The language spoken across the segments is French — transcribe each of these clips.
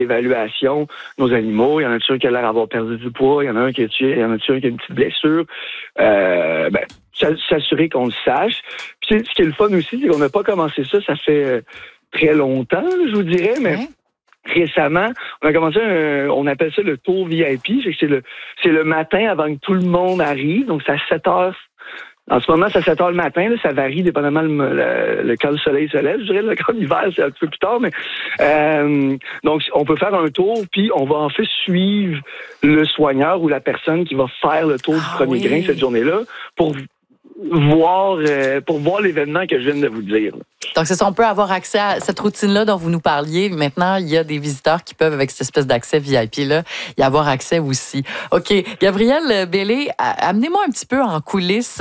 évaluation nos animaux. Il y en a un qui a l'air d'avoir perdu du poids, il y en a un qui est tué, il y en a un qui a une petite blessure. S'assurer qu'on le sache. Puis ce qui est le fun aussi, c'est qu'on n'a pas commencé ça fait très longtemps, je vous dirais, mais récemment, on a commencé on appelle ça le tour VIP. C'est le matin avant que tout le monde arrive, donc c'est à 7 heures. En ce moment, c'est à 7 heures le matin. Là, ça varie dépendamment quand le soleil se lève. Je dirais, quand l'hiver, c'est un petit peu plus tard. Mais donc, on peut faire un tour, puis on va en fait suivre le soigneur ou la personne qui va faire le tour du premier grain cette journée-là pour voir l'événement que je viens de vous dire. Donc, c'est ça, on peut avoir accès à cette routine-là dont vous nous parliez. Maintenant, il y a des visiteurs qui peuvent, avec cette espèce d'accès VIP-là, y avoir accès aussi. OK. Gabrielle Bellé, amenez-moi un petit peu en coulisses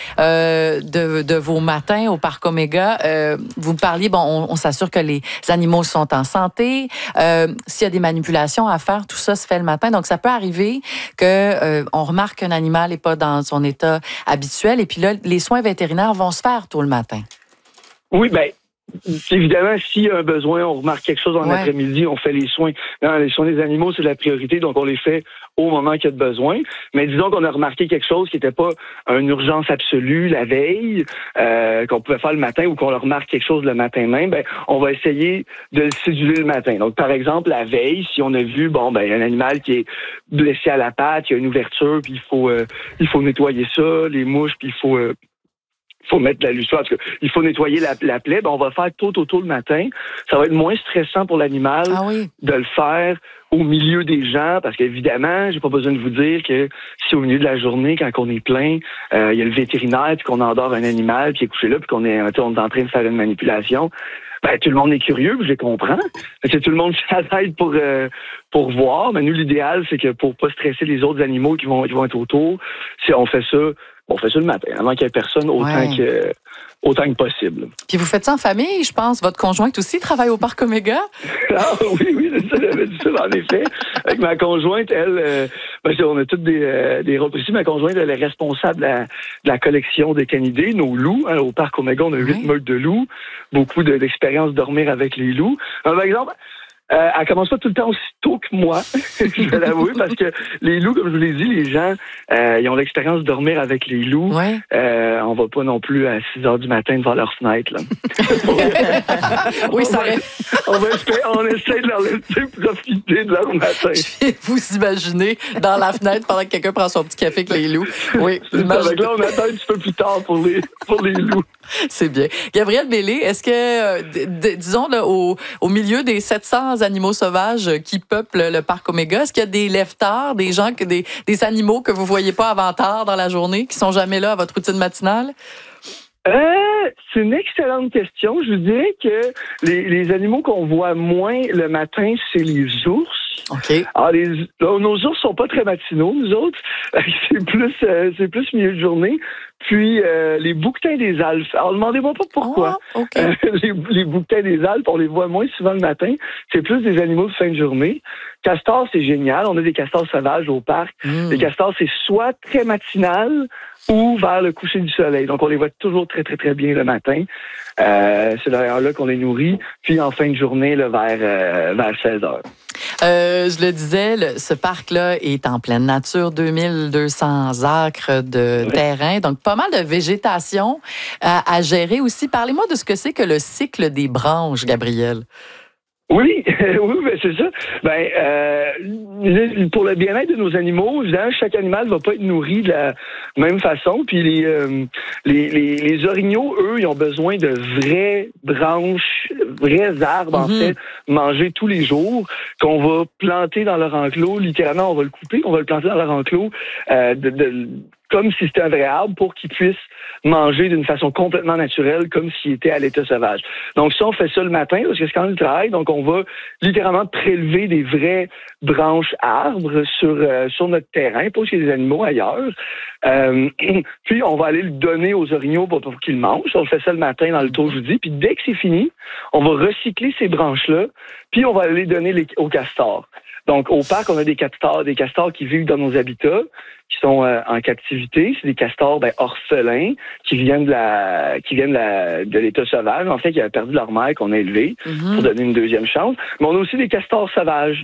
de vos matins au Parc Omega. Vous me parliez, on s'assure que les animaux sont en santé. S'il y a des manipulations à faire, tout ça se fait le matin. Donc, ça peut arriver qu'on remarque qu'un animal n'est pas dans son état habituel. Et puis là, les soins vétérinaires vont se faire tôt le matin. Oui, évidemment, s'il y a un besoin, on remarque quelque chose en après-midi, on fait les soins. Non, les soins des animaux, c'est la priorité, donc on les fait au moment qu'il y a de besoin. Mais disons qu'on a remarqué quelque chose qui n'était pas une urgence absolue la veille, qu'on pouvait faire le matin ou qu'on leur remarque quelque chose le matin même, on va essayer de le céduler le matin. Donc, par exemple, la veille, si on a vu, un animal qui est blessé à la patte, il y a une ouverture, puis il faut nettoyer ça, les mouches, puis il faut mettre de la lustrure. Il faut nettoyer la plaie. On va le faire tôt le matin. Ça va être moins stressant pour l'animal de le faire au milieu des gens, parce qu'évidemment, j'ai pas besoin de vous dire que si au milieu de la journée, quand on est plein, il y a le vétérinaire, puis qu'on endort un animal qui est couché là, puis qu'on est en train de faire une manipulation, tout le monde est curieux, je les comprends. C'est tout le monde s'aide pour voir. Mais nous, l'idéal, c'est que pour pas stresser les autres animaux qui vont être autour, on fait ça le matin, avant qu'il y ait personne autant que possible. Puis vous faites ça en famille, je pense. Votre conjointe aussi travaille au Parc Omega? Oui, c'est ça, j'avais dit ça, en effet. Avec ma conjointe, elle, on a toutes des rôles ici. Ma conjointe, elle est responsable de la collection des canidés, nos loups. Au Parc Omega, on a 8 meutes de loups, beaucoup d'expérience de dormir avec les loups. Par exemple, elle commence pas tout le temps aussi tôt que moi, je vais l'avouer, parce que les loups, comme je vous l'ai dit, les gens, ils ont l'expérience de dormir avec les loups. On va pas non plus à 6 heures du matin devant leur fenêtre, là. On essaie de leur laisser profiter de leur matin. Je vais vous imaginer dans la fenêtre pendant que quelqu'un prend son petit café avec les loups. Oui. Là, on attend un petit peu plus tard pour les loups. C'est bien. Gabrielle Bellé, est-ce que, disons, là, au milieu des 700 animaux sauvages qui peuplent le Parc Omega, est-ce qu'il y a des lève-tard, des gens, des animaux que vous voyez pas avant tard dans la journée, qui sont jamais là à votre routine matinale? C'est une excellente question. Je vous dirais que les animaux qu'on voit moins le matin, c'est les ours. OK. Alors, nos ours sont pas très matinaux, nous autres. C'est plus milieu de journée. Puis, les bouquetins des Alpes. Alors, demandez-moi pas pourquoi. Les bouquetins des Alpes, on les voit moins souvent le matin. C'est plus des animaux de fin de journée. Castors, c'est génial. On a des castors sauvages au parc. Les castors, c'est soit très matinal ou vers le coucher du soleil. Donc, on les voit toujours très, très, très bien le matin. C'est d'ailleurs là qu'on les nourrit. Puis, en fin de journée, là, vers 16 heures. Je le disais, ce parc-là est en pleine nature, 2200 acres de terrain, donc pas mal de végétation à gérer aussi. Parlez-moi de ce que c'est que le cycle des branches, Gabrielle. Oui, c'est ça. Pour le bien-être de nos animaux, évidemment, chaque animal ne va pas être nourri de la même façon. Puis les orignaux, eux, ils ont besoin de vraies branches, vrais arbres, en fait, manger tous les jours, qu'on va planter dans leur enclos. Littéralement, on va le couper, on va le planter dans leur enclos comme si c'était un vrai arbre pour qu'ils puissent manger d'une façon complètement naturelle, comme s'il était à l'état sauvage. Donc ça, on fait ça le matin, parce que c'est quand même du travail. Donc on va littéralement prélever des vraies branches arbres sur notre terrain, pas chez les animaux ailleurs. Puis on va aller le donner aux orignaux pour qu'ils le mangent. On fait ça le matin dans le tour, je vous dis. Puis dès que c'est fini, on va recycler ces branches-là, puis on va les donner aux castors. Donc, au parc, on a des castors qui vivent dans nos habitats, qui sont en captivité. C'est des castors orphelins qui viennent de l'état sauvage, en fait, qui avaient perdu leur mère qu'on a élevée pour donner une deuxième chance. Mais on a aussi des castors sauvages.